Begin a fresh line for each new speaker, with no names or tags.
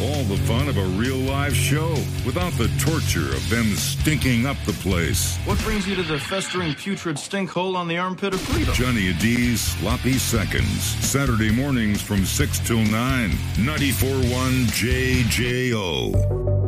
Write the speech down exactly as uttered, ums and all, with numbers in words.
All the fun of a real live show without the torture of them stinking up the place.
What brings you to the festering putrid stink hole on the armpit of freedom?
Johnny D's Sloppy Seconds. Saturday mornings from six till nine. ninety-four point one J J O.